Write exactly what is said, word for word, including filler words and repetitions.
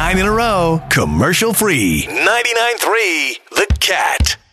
Nine in a row, commercial free. ninety-nine point three The Cat.